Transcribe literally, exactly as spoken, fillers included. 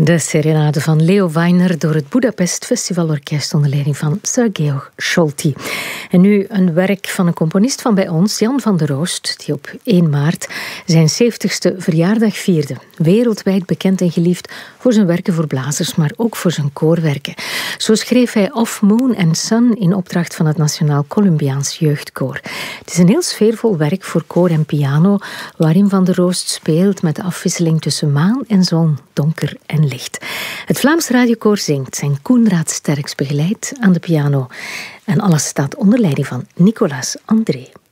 De serenade van Leo Weiner door het Budapest Festivalorkest onder leiding van Sir Georg Scholti. En nu een werk van een componist van bij ons, Jan van der Roost, die op één maart zijn zeventigste verjaardag vierde. Wereldwijd bekend en geliefd voor zijn werken voor blazers, maar ook voor zijn koorwerken. Zo schreef hij Of Moon and Sun in opdracht van het Nationaal Columbiaans Jeugdkoor. Het is een heel sfeervol werk voor koor en piano, waarin Van der Roost speelt met de afwisseling tussen maan en zon, donker en licht. Het Vlaams Radiokoor zingt en Koenraad Sterks begeleidt aan de piano. En alles staat onder leiding van Nicolas André.